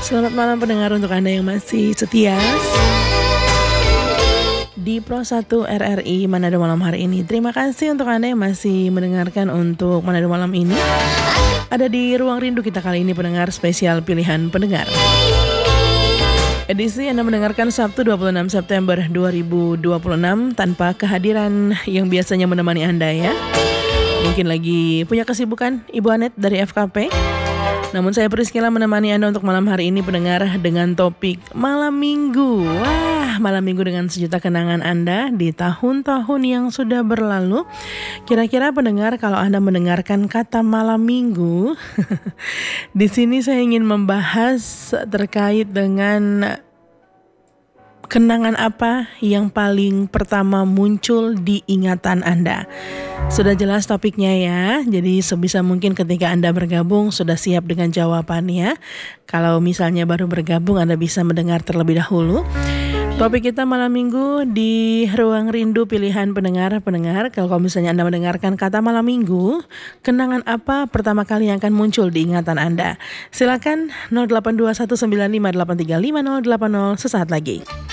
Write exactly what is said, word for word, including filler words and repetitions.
Selamat malam pendengar untuk Anda yang masih setia di Pro satu R R I Manado Malam hari ini. Terima kasih untuk Anda yang masih mendengarkan untuk Manado Malam ini. Ada di Ruang Rindu kita kali ini pendengar spesial pilihan pendengar. Edisi Anda mendengarkan Sabtu dua puluh enam September dua ribu dua puluh enam tanpa kehadiran yang biasanya menemani Anda ya. Mungkin lagi punya kesibukan Ibu Anet dari F K P. Namun saya Priscilla menemani Anda untuk malam hari ini pendengar dengan topik Malam Minggu. Wah, Malam Minggu dengan sejuta kenangan Anda di tahun-tahun yang sudah berlalu. Kira-kira pendengar kalau Anda mendengarkan kata Malam Minggu, di sini saya ingin membahas terkait dengan kenangan apa yang paling pertama muncul di ingatan Anda. Sudah jelas topiknya ya, jadi sebisa mungkin ketika Anda bergabung sudah siap dengan jawabannya. Kalau misalnya baru bergabung Anda bisa mendengar terlebih dahulu. Topik kita malam minggu di Ruang Rindu Pilihan Pendengar-Pendengar. Kalau misalnya Anda mendengarkan kata malam minggu, kenangan apa pertama kali yang akan muncul di ingatan Anda? Silakan nol delapan dua satu sembilan lima delapan tiga lima nol delapan nol sesaat lagi.